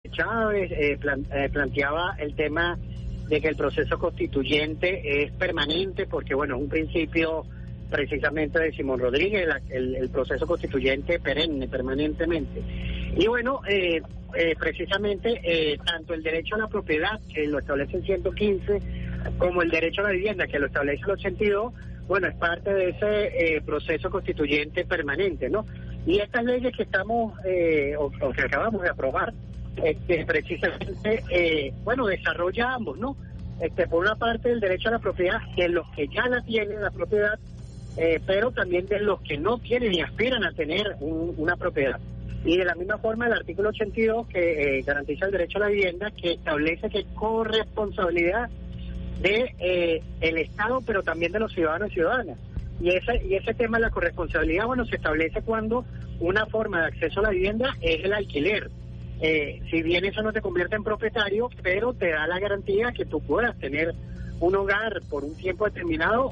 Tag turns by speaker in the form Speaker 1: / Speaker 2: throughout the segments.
Speaker 1: Chávez planteaba el tema de que el proceso constituyente es permanente, porque bueno, es un principio precisamente de Simón Rodríguez, el proceso constituyente permanentemente. Y bueno, precisamente tanto el derecho a la propiedad, que lo establece el 115, como el derecho a la vivienda, que lo establece el 82, bueno, es parte de ese proceso constituyente permanente, ¿no? Y estas leyes que estamos, o que acabamos de aprobar, precisamente, bueno, desarrolla ambos, ¿no? Por una parte el derecho a la propiedad de los que ya la tienen, la propiedad, pero también de los que no tienen y aspiran a tener una propiedad. Y de la misma forma el artículo 82, que garantiza el derecho a la vivienda, que establece que corresponsabilidad de el Estado, pero también de los ciudadanos y ciudadanas. Y ese tema de la corresponsabilidad, bueno, se establece cuando una forma de acceso a la vivienda es el alquiler. Si bien eso no te convierte en propietario, pero te da la garantía que tú puedas tener un hogar por un tiempo determinado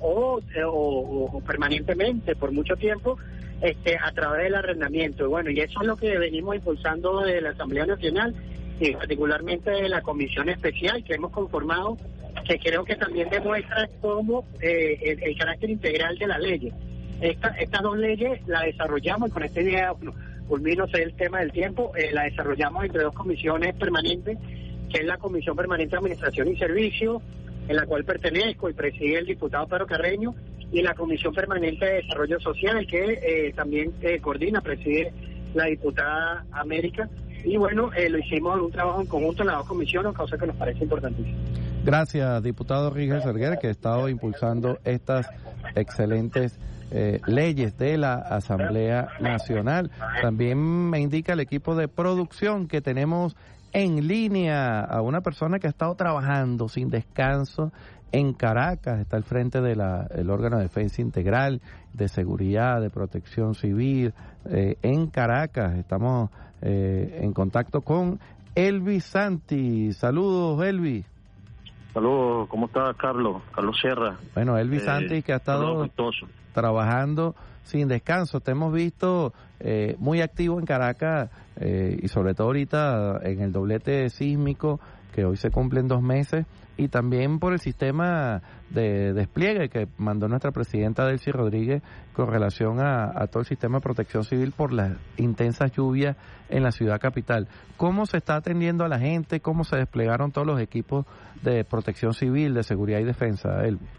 Speaker 1: o permanentemente, por mucho tiempo, a través del arrendamiento. Y bueno, y eso es lo que venimos impulsando de la Asamblea Nacional y particularmente de la Comisión Especial que hemos conformado, que creo que también demuestra cómo el carácter integral de la ley. Estas dos leyes las desarrollamos, y con esta idea, culmino el tema del tiempo, la desarrollamos entre dos comisiones permanentes, que es la Comisión Permanente de Administración y Servicios, en la cual pertenezco y preside el diputado Pedro Carreño, y la Comisión Permanente de Desarrollo Social, que también preside la diputada América. Y bueno, lo hicimos en un trabajo en conjunto en las dos comisiones, cosa que nos parece importantísima.
Speaker 2: Gracias, diputado Rigel Serguer, que ha estado impulsando estas excelentes leyes de la Asamblea Nacional. También me indica el equipo de producción que tenemos en línea a una persona que ha estado trabajando sin descanso en Caracas, está al frente de el órgano de defensa integral, de seguridad, de protección civil en Caracas. Estamos en contacto con Elvis Santi. Saludos, Elvis.
Speaker 3: Saludos, ¿cómo está Carlos Sierra?
Speaker 2: Bueno, Elvis Santi, que ha estado trabajando sin descanso. Te hemos visto muy activo en Caracas y sobre todo ahorita en el doblete sísmico, que hoy se cumplen 2 meses, y también por el sistema de despliegue que mandó nuestra presidenta Delcy Rodríguez con relación a todo el sistema de protección civil por las intensas lluvias en la ciudad capital. ¿Cómo se está atendiendo a la gente? ¿Cómo se desplegaron todos los equipos de protección civil, de seguridad y defensa, Elvis?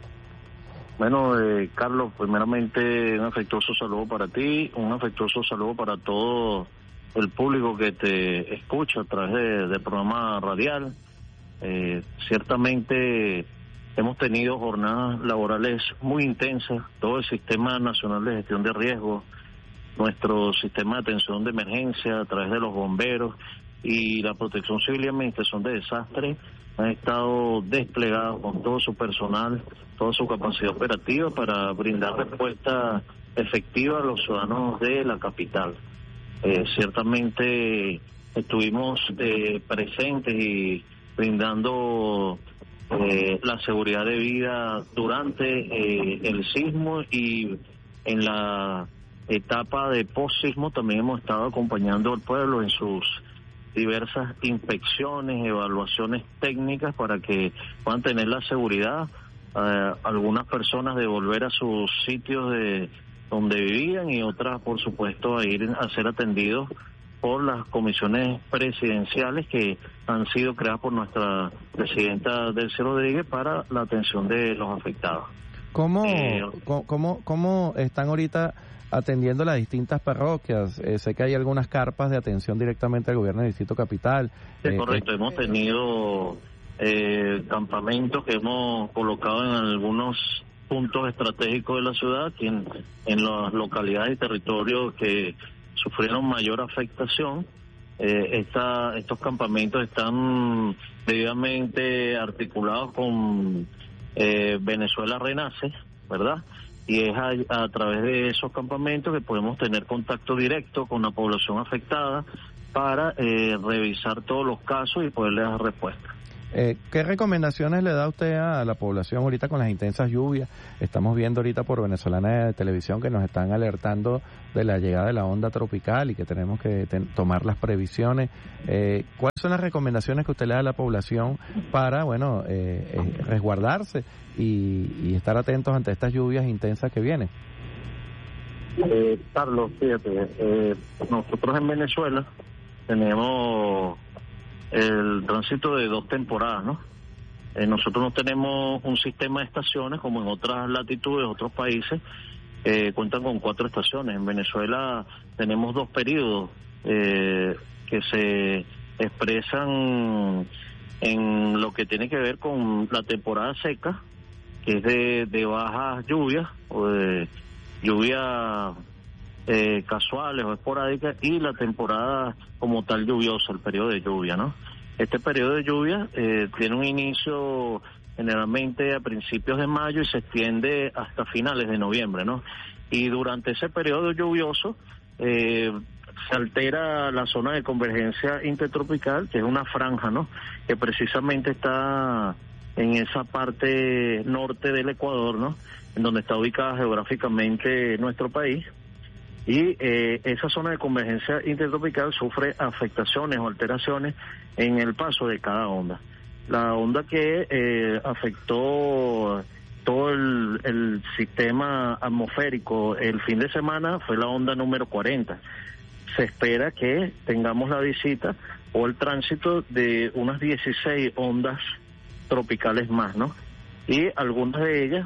Speaker 3: Bueno, Carlos, primeramente un afectuoso saludo para ti, un afectuoso saludo para todo el público que te escucha a través del programa radial. Ciertamente hemos tenido jornadas laborales muy intensas, todo el Sistema Nacional de Gestión de Riesgos, nuestro sistema de atención de emergencia a través de los bomberos y la Protección Civil y Administración de Desastres han estado desplegados con todo su personal, toda su capacidad operativa para brindar respuesta efectiva a los ciudadanos de la capital. Ciertamente estuvimos presentes y brindando la seguridad de vida durante el sismo, y en la etapa de post-sismo también hemos estado acompañando al pueblo en sus diversas inspecciones, evaluaciones técnicas para que puedan tener la seguridad, algunas personas de volver a sus sitios de donde vivían y otras, por supuesto, a ir a ser atendidos por las comisiones presidenciales que han sido creadas por nuestra presidenta Delcy Rodríguez para la atención de los afectados.
Speaker 2: ¿Cómo están ahorita atendiendo las distintas parroquias? Sé que hay algunas carpas de atención directamente al gobierno del Distrito Capital.
Speaker 3: Es correcto, hemos tenido campamentos que hemos colocado en algunos puntos estratégicos de la ciudad, aquí en las localidades y territorios que sufrieron mayor afectación. Estos campamentos están debidamente articulados con Venezuela Renace, ¿verdad? Y es a través de esos campamentos que podemos tener contacto directo con la población afectada para revisar todos los casos y poderles dar respuesta.
Speaker 2: ¿Qué recomendaciones le da usted a la población ahorita con las intensas lluvias? Estamos viendo ahorita por Venezolana de Televisión que nos están alertando de la llegada de la onda tropical y que tenemos que tomar las previsiones. ¿Cuáles son las recomendaciones que usted le da a la población para, bueno, resguardarse y estar atentos ante estas lluvias intensas que vienen?
Speaker 3: Carlos, fíjate, nosotros en Venezuela tenemos el tránsito de 2 temporadas, ¿no? Nosotros no tenemos un sistema de estaciones como en otras latitudes, otros países cuentan con 4 estaciones. En Venezuela tenemos 2 periodos que se expresan en lo que tiene que ver con la temporada seca, que es de bajas lluvias o de lluvias casuales o esporádicas, y la temporada como tal lluviosa, el periodo de lluvia, ¿no? Este periodo de lluvia tiene un inicio generalmente a principios de mayo y se extiende hasta finales de noviembre, ¿no? Y durante ese periodo lluvioso se altera la zona de convergencia intertropical, que es una franja, ¿no?, que precisamente está en esa parte norte del Ecuador, ¿no?, en donde está ubicada geográficamente nuestro país. Y esa zona de convergencia intertropical sufre afectaciones o alteraciones en el paso de cada onda. La onda que afectó todo el sistema atmosférico el fin de semana fue la onda número 40. Se espera que tengamos la visita o el tránsito de unas 16 ondas tropicales más, ¿no? Y algunas de ellas,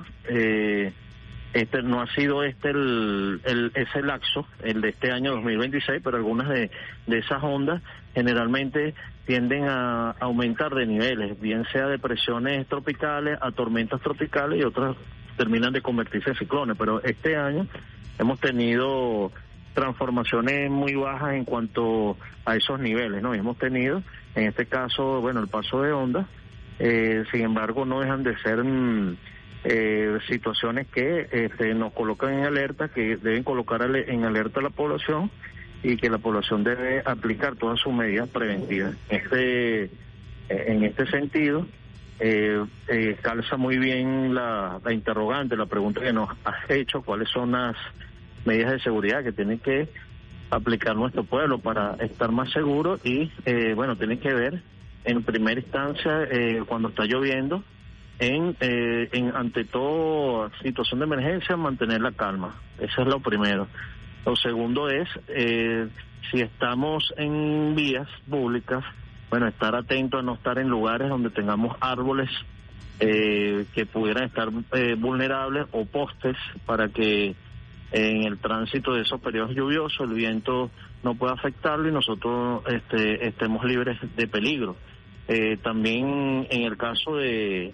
Speaker 3: no ha sido ese lapso, el de este año 2026, pero algunas de esas ondas generalmente tienden a aumentar de niveles, bien sea de presiones tropicales a tormentas tropicales, y otras terminan de convertirse en ciclones. Pero este año hemos tenido transformaciones muy bajas en cuanto a esos niveles, ¿no? Y hemos tenido, en este caso, bueno, el paso de ondas, sin embargo, no dejan de ser situaciones que nos colocan en alerta, que deben colocar en alerta a la población, y que la población debe aplicar todas sus medidas preventivas. En este sentido, calza muy bien la interrogante, la pregunta que nos has hecho: ¿cuáles son las medidas de seguridad que tiene que aplicar nuestro pueblo para estar más seguro? Y bueno, tiene que ver en primera instancia cuando está lloviendo, ante toda situación de emergencia, mantener la calma. Eso es lo primero. Lo segundo es, si estamos en vías públicas, bueno, estar atento a no estar en lugares donde tengamos árboles que pudieran estar vulnerables, o postes, para que en el tránsito de esos periodos lluviosos el viento no pueda afectarlo y nosotros estemos libres de peligro. También en el caso de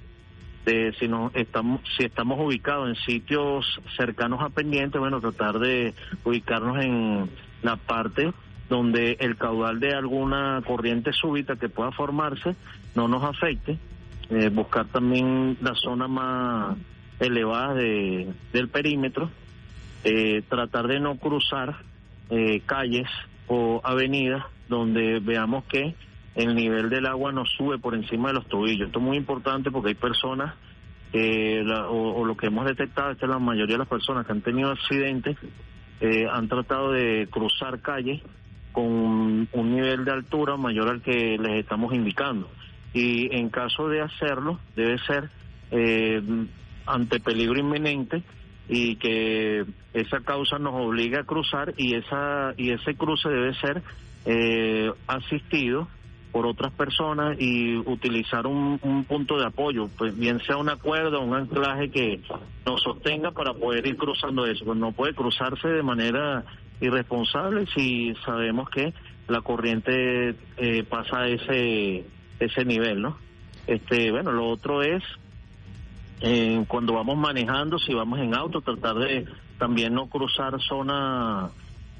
Speaker 3: si estamos ubicados en sitios cercanos a pendientes, bueno, tratar de ubicarnos en la parte donde el caudal de alguna corriente súbita que pueda formarse no nos afecte. Buscar también la zona más elevada del perímetro. Tratar de no cruzar calles o avenidas donde veamos que el nivel del agua nos sube por encima de los tobillos. Esto es muy importante porque hay personas o lo que hemos detectado es que la mayoría de las personas que han tenido accidentes han tratado de cruzar calles con un nivel de altura mayor al que les estamos indicando, y en caso de hacerlo debe ser ante peligro inminente, y que esa causa nos obliga a cruzar, y ese cruce debe ser asistido por otras personas y utilizar un punto de apoyo, pues bien sea una cuerda o un anclaje que nos sostenga para poder ir cruzando eso. Pues no puede cruzarse de manera irresponsable si sabemos que la corriente pasa a ese nivel, ¿no? Bueno, lo otro es cuando vamos manejando, si vamos en auto, tratar de también no cruzar zonas,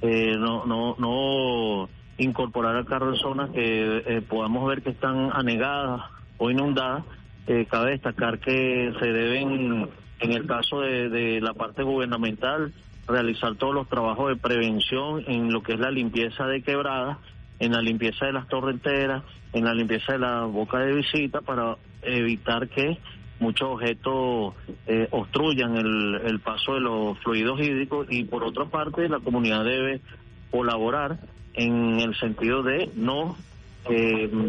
Speaker 3: no incorporar al carro en zonas que podamos ver que están anegadas o inundadas. Cabe destacar que se deben, en el caso de la parte gubernamental, realizar todos los trabajos de prevención en lo que es la limpieza de quebradas, en la limpieza de las torrenteras, en la limpieza de la boca de visita, para evitar que muchos objetos obstruyan el paso de los fluidos hídricos. Y por otra parte, la comunidad debe colaborar en el sentido de no